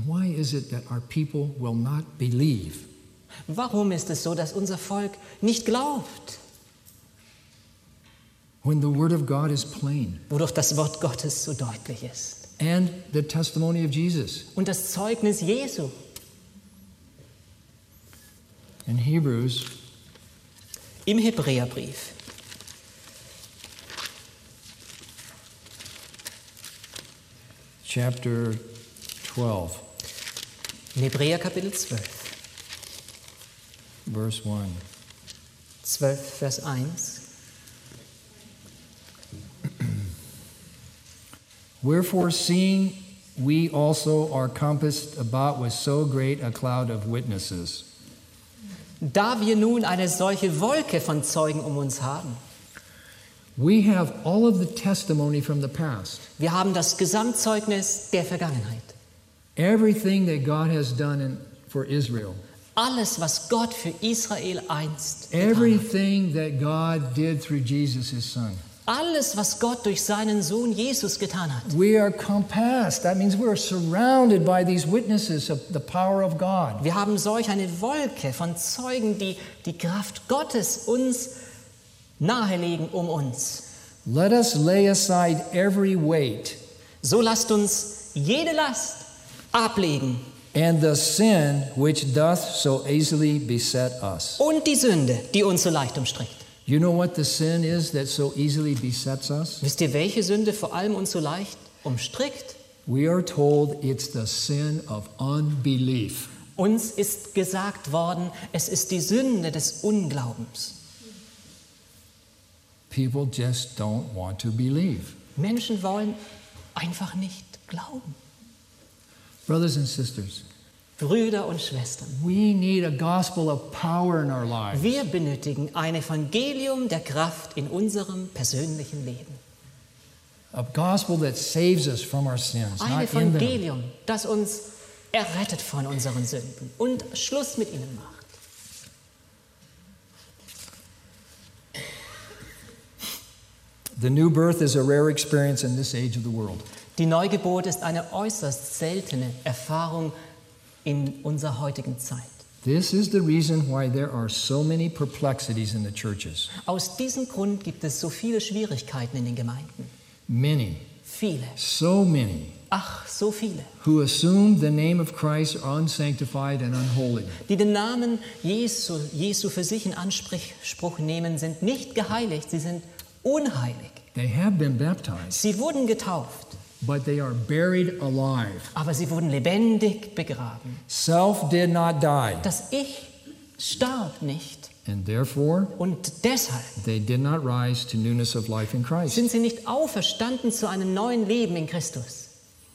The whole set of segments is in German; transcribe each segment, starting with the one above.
why is it that our people will not believe? Warum ist es so, dass unser Volk nicht glaubt, When the word of God is plain. wodurch das Wort Gottes so deutlich ist? And the testimony of Jesus. Und das Zeugnis Jesu. In Hebrews Im Hebräerbrief, chapter 12, in Hebräer Kapitel 12, verse 1. 12, Vers 1. Wherefore, seeing we also are compassed about with so great a cloud of witnesses, Da wir nun eine solche Wolke von Zeugen um uns haben, we have all of the testimony from the past. wir haben das Gesamtzeugnis der Vergangenheit. Everything that God has done for Israel. Alles, was Gott für Israel einst getan hat. Everything that God did through Jesus, his son. Alles, was Gott durch seinen Sohn Jesus getan hat. We are compassed. That means we are surrounded by these witnesses of the power of God. Wir haben solch eine Wolke von Zeugen, die die Kraft Gottes uns nahelegen um uns. Let us lay aside every weight So lasst uns jede Last ablegen and the sin which doth so easily beset us. und die Sünde, die uns so leicht umstrickt. You know what the sin is that so easily besets us? Wisst ihr, welche Sünde vor allem uns so leicht umstrickt? We are told it's the sin of unbelief. Uns ist gesagt worden, es ist die Sünde des Unglaubens. People just don't want to believe. Menschen wollen einfach nicht glauben. Brothers and sisters, Brüder und Schwestern, we need a gospel of power in our lives. wir benötigen ein Evangelium der Kraft in unserem persönlichen Leben. A gospel that saves us from our sins, Ein not in them. Evangelium, das uns errettet von unseren Sünden und Schluss mit ihnen macht. The new birth is a rare experience in this age of the world. Die Neugeburt ist eine äußerst seltene Erfahrung in unserer heutigen Zeit. This is the reason why there are so many perplexities in the churches. Aus diesem Grund gibt es so viele Schwierigkeiten in den Gemeinden. Many, Viele, so many, ach, so viele, who assume the name of Christ are unsanctified and unholy. die den Namen Jesu für sich in Anspruch nehmen, sind nicht geheiligt, sie sind unheilig. They have been baptized, Sie wurden getauft, but they are buried alive. aber sie wurden lebendig begraben. Self did not die, Das Ich starb nicht and therefore und deshalb they did not rise to newness of life in Christ. sind sie nicht auferstanden zu einem neuen Leben in Christus.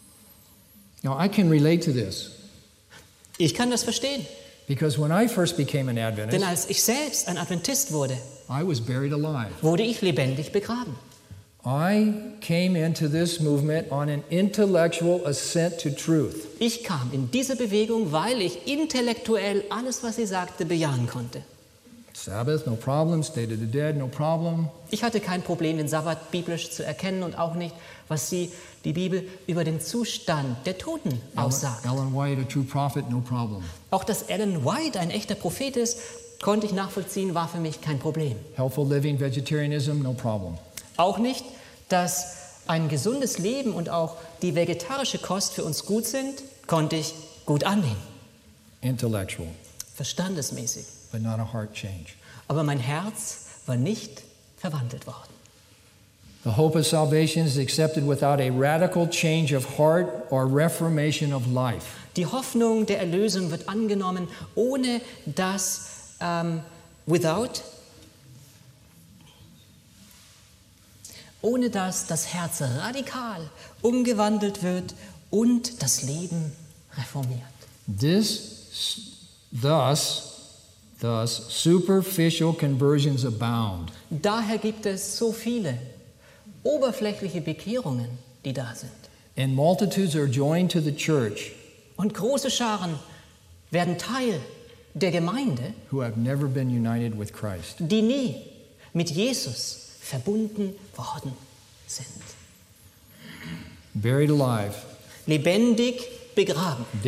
Now I can relate to this Ich kann das verstehen, because when I first became an denn Adventist, als ich selbst ein Adventist wurde, I was buried alive. wurde ich lebendig begraben. I came into this movement on an intellectual assent to truth. Ich kam in diese Bewegung, weil ich intellektuell alles, was sie sagte, bejahen konnte. Sabbath, no problem. State of the dead, no problem. Ich hatte kein Problem, den Sabbat biblisch zu erkennen und auch nicht, was die Bibel über den Zustand der Toten aussagt. Ellen White, a true prophet, no problem. Auch dass Ellen White ein echter Prophet ist, konnte ich nachvollziehen, war für mich kein Problem. Healthful living, vegetarianism, no problem. Auch nicht, dass ein gesundes Leben und auch die vegetarische Kost für uns gut sind, konnte ich gut annehmen, Intellectual, verstandesmäßig. but not a heart change. Aber mein Herz war nicht verwandelt worden. The hope of salvation is accepted without a radical change of heart or reformation of life. Die Hoffnung der Erlösung wird angenommen, ohne dass das Herz radikal umgewandelt wird und das Leben reformiert. Thus, superficial conversions abound. Daher gibt es so viele oberflächliche Bekehrungen, die da sind. And multitudes are joined to the church Und große Scharen werden Teil der Gemeinde, who have never been united with Christ. die nie mit Jesus verbunden worden sind. Buried alive. Lebendig begraben.